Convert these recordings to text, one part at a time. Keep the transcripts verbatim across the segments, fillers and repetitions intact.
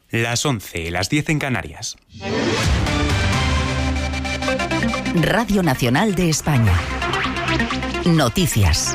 Las once, las diez en Canarias. Radio Nacional de España. Noticias.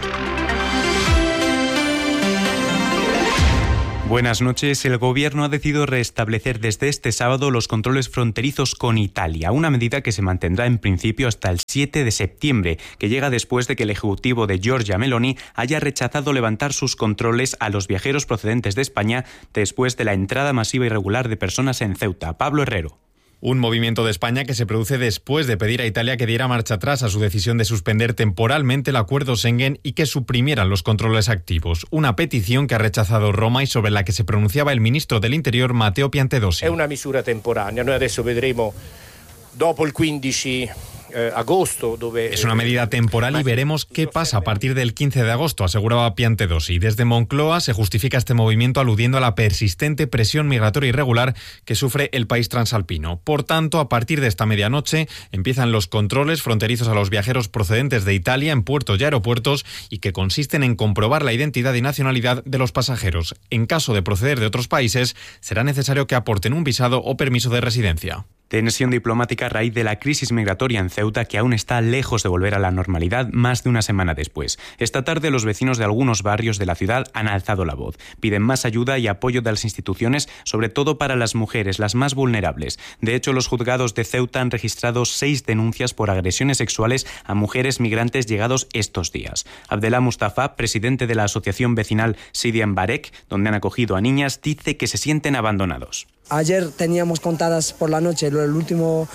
Buenas noches. El Gobierno ha decidido restablecer desde este sábado los controles fronterizos con Italia, una medida que se mantendrá en principio hasta el siete de septiembre, que llega después de que el Ejecutivo de Giorgia Meloni haya rechazado levantar sus controles a los viajeros procedentes de España después de la entrada masiva y irregular de personas en Ceuta. Pablo Herrero. Un movimiento de España que se produce después de pedir a Italia que diera marcha atrás a su decisión de suspender temporalmente el acuerdo Schengen y que suprimieran los controles activos. Una petición que ha rechazado Roma y sobre la que se pronunciaba el ministro del Interior, Matteo Piantedosi. Es una misura temporánea. Noi adesso vedremo dopo il quindici agosto, dove... Es una medida temporal y veremos qué pasa a partir del quince de agosto, aseguraba Piantedosi. Desde Moncloa se justifica este movimiento aludiendo a la persistente presión migratoria irregular que sufre el país transalpino. Por tanto, a partir de esta medianoche empiezan los controles fronterizos a los viajeros procedentes de Italia en puertos y aeropuertos y que consisten en comprobar la identidad y nacionalidad de los pasajeros. En caso de proceder de otros países, será necesario que aporten un visado o permiso de residencia. Tensión diplomática a raíz de la crisis migratoria en Ceuta, que aún está lejos de volver a la normalidad más de una semana después. Esta tarde los vecinos de algunos barrios de la ciudad han alzado la voz. Piden más ayuda y apoyo de las instituciones, sobre todo para las mujeres, las más vulnerables. De hecho, los juzgados de Ceuta han registrado seis denuncias por agresiones sexuales a mujeres migrantes llegados estos días. Abdelá Mustafa, presidente de la asociación vecinal Sidian Barek, donde han acogido a niñas, dice que se sienten abandonados. Ayer teníamos contadas por la noche, el último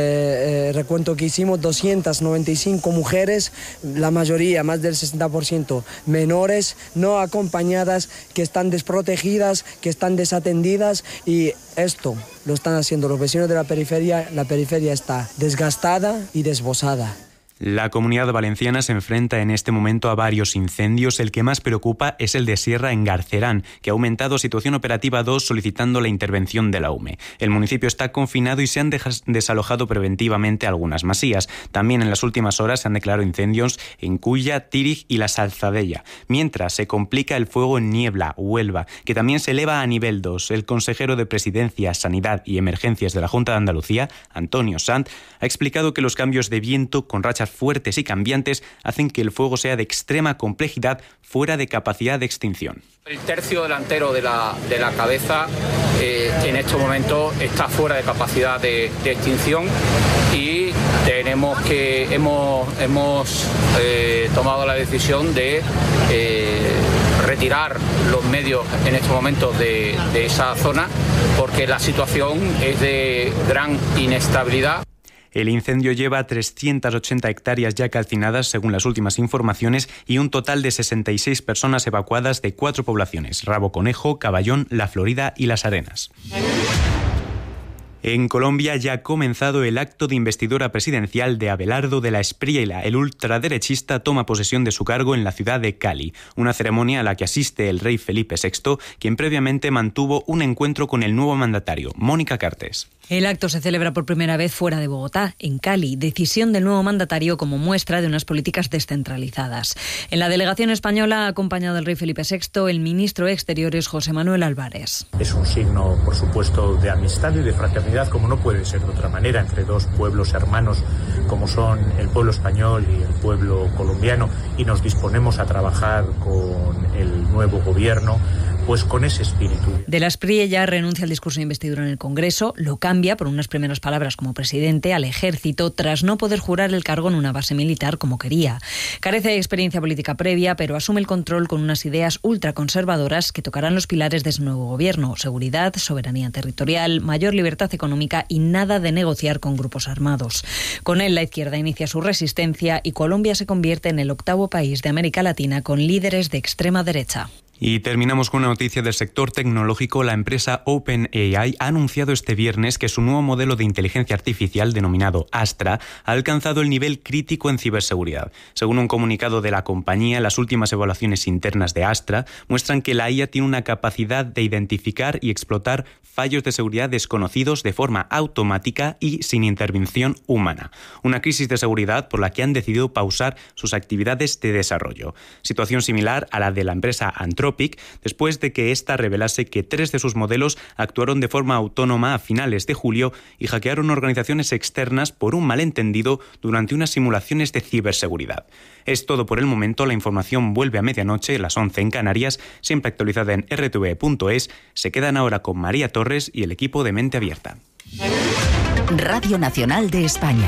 eh, eh, recuento que hicimos, doscientas noventa y cinco mujeres, la mayoría, más del sesenta por ciento, menores, no acompañadas, que están desprotegidas, que están desatendidas, y esto lo están haciendo los vecinos de la periferia. La periferia está desgastada y desbozada. La Comunidad Valenciana se enfrenta en este momento a varios incendios. El que más preocupa es el de Sierra en Garcerán, que ha aumentado a situación operativa dos solicitando la intervención de la U M E. El municipio está confinado y se han desalojado preventivamente algunas masías. También en las últimas horas se han declarado incendios en Culla, Tírig y La Salzadella. Mientras se complica el fuego en Niebla, Huelva, que también se eleva a nivel dos. El consejero de Presidencia, Sanidad y Emergencias de la Junta de Andalucía, Antonio Sanz, ha explicado que los cambios de viento con rachas fuertes y cambiantes hacen que el fuego sea de extrema complejidad, fuera de capacidad de extinción. El tercio delantero de la, de la cabeza eh, en estos momentos está fuera de capacidad de, de extinción y tenemos que hemos, hemos eh, tomado la decisión de eh, retirar los medios en estos momentos de, de esa zona porque la situación es de gran inestabilidad. El incendio lleva trescientas ochenta hectáreas ya calcinadas, según las últimas informaciones, y un total de sesenta y seis personas evacuadas de cuatro poblaciones: Rabo Conejo, Caballón, La Florida y Las Arenas. En Colombia ya ha comenzado el acto de investidura presidencial de Abelardo de la Espriella. El ultraderechista toma posesión de su cargo en la ciudad de Cali, una ceremonia a la que asiste el rey Felipe sexto, quien previamente mantuvo un encuentro con el nuevo mandatario, Mónica Cartes. El acto se celebra por primera vez fuera de Bogotá, en Cali, decisión del nuevo mandatario como muestra de unas políticas descentralizadas. En la delegación española ha acompañado al rey Felipe sexto el ministro de Exteriores José Manuel Álvarez. Es un signo, por supuesto, de amistad y de fraternidad, como no puede ser de otra manera, entre dos pueblos hermanos como son el pueblo español y el pueblo colombiano, y nos disponemos a trabajar con el nuevo gobierno pues con ese espíritu. De la Espriella renuncia al discurso de investidura en el Congreso, lo cambia por unas primeras palabras como presidente al ejército tras no poder jurar el cargo en una base militar como quería. Carece de experiencia política previa, pero asume el control con unas ideas ultraconservadoras que tocarán los pilares de su nuevo gobierno: seguridad, soberanía territorial, mayor libertad económica y nada de negociar con grupos armados. Con él la izquierda inicia su resistencia y Colombia se convierte en el octavo país de América Latina con líderes de extrema derecha. Y terminamos con una noticia del sector tecnológico. La empresa OpenAI ha anunciado este viernes que su nuevo modelo de inteligencia artificial, denominado Astra, ha alcanzado el nivel crítico en ciberseguridad. Según un comunicado de la compañía, las últimas evaluaciones internas de Astra muestran que la I A tiene una capacidad de identificar y explotar fallos de seguridad desconocidos de forma automática y sin intervención humana. Una crisis de seguridad por la que han decidido pausar sus actividades de desarrollo. Situación similar a la de la empresa Anthropic, Anthropic después de que ésta revelase que tres de sus modelos actuaron de forma autónoma a finales de julio y hackearon organizaciones externas por un malentendido durante unas simulaciones de ciberseguridad. Es todo por el momento. La información vuelve a medianoche, las once en Canarias, siempre actualizada en r t v punto es. Se quedan ahora con María Torres y el equipo de Mente Abierta. Radio Nacional de España.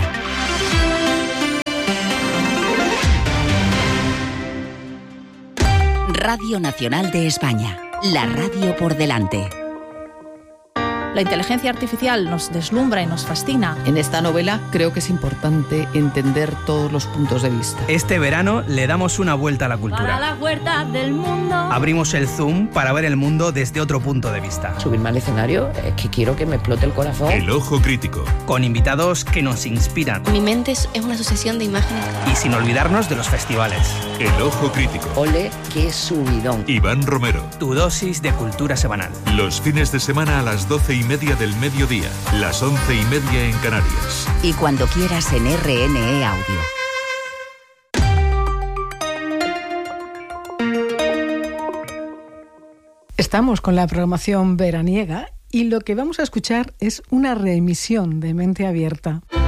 Radio Nacional de España. La radio por delante. La inteligencia artificial nos deslumbra y nos fascina. En esta novela creo que es importante entender todos los puntos de vista. Este verano le damos una vuelta a la cultura. Para la vuelta del mundo. Abrimos el Zoom para ver el mundo desde otro punto de vista. Subirme al escenario es que quiero que me explote el corazón. El Ojo Crítico. Con invitados que nos inspiran. Mi mente es una sucesión de imágenes. Y sin olvidarnos de los festivales. El Ojo Crítico. Ole, qué subidón. Iván Romero. Tu dosis de cultura semanal. Los fines de semana a las doce y media del mediodía, las once y media en Canarias. Y cuando quieras en R N E Audio. Estamos con la programación veraniega y lo que vamos a escuchar es una reemisión de Mente Abierta.